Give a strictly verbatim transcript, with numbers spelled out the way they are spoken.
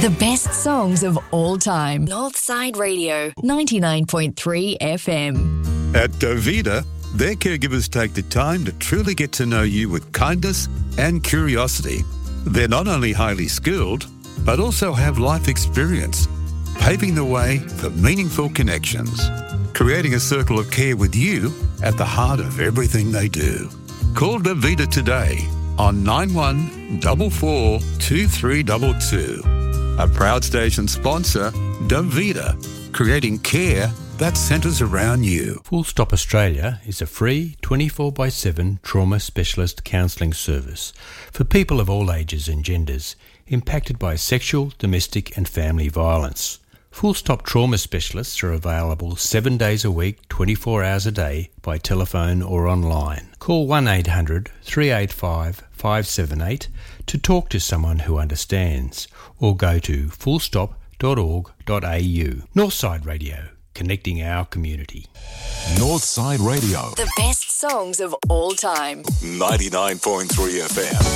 The best songs of all time. Northside Radio, ninety-nine point three F M. At Dovida, their caregivers take the time to truly get to know you with kindness and curiosity. They're not only highly skilled, but also have life experience, paving the way for meaningful connections, creating a circle of care with you at the heart of everything they do. Call Dovida today on nine one four four two three two two. A proud station sponsor, Dovida, creating care that centres around you. Full Stop Australia is a free twenty-four by seven trauma specialist counselling service for people of all ages and genders impacted by sexual, domestic and family violence. Full Stop trauma specialists are available seven days a week, twenty-four hours a day by telephone or online. Call one eight hundred three eight five five seven eight to talk to someone who understands, or go to full stop dot org dot a u. Northside Radio, connecting our community. Northside Radio. The best songs of all time. ninety-nine point three F M.